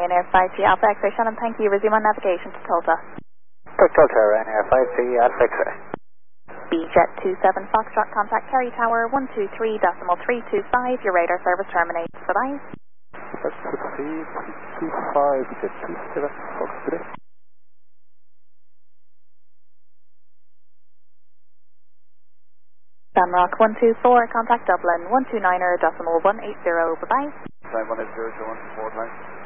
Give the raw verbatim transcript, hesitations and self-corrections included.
Ryanair five G Alpha X-ray Shannon, thank you. Resume on navigation to Tulsa. Tulsa, Ryanair five G Alpha X-ray. B-Jet two seven Foxtrot, contact Kerry Tower one two three decimal three two five. Your radar service terminates. Bye-bye. That's two two five, Jet two seven Foxtrot. Shamrock one two four, contact Dublin one two niner decimal one eight zero. Bye-bye. Time one eight zero, one two four, line.